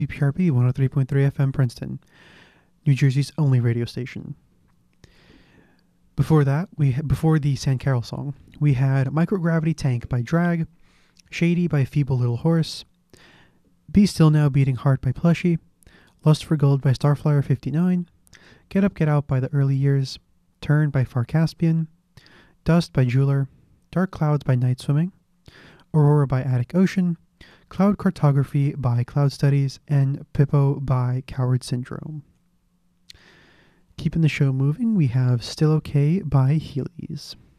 WPRB 103.3 FM Princeton, New Jersey's only radio station. Before that, before the San Carol song, we had Microgravity Tank by Drag, Shady by Feeble Little Horse, Be Still Now Beating Heart by Plushie, Lust for Gold by Starflyer 59, Get Up Get Out by The Early Years, Turn by Far Caspian, Dust by Jeweler, Dark Clouds by Night Swimming, Aurora by Attic Ocean, Cloud Cartography by Cloud Studies, and Pippo by Coward Syndrome. Keeping the show moving, we have Still Okay by Heelys.